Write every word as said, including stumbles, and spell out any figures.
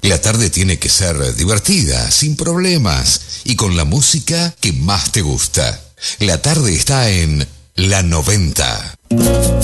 La tarde tiene que ser divertida, sin problemas y con la música que más te gusta. La tarde está en La noventa.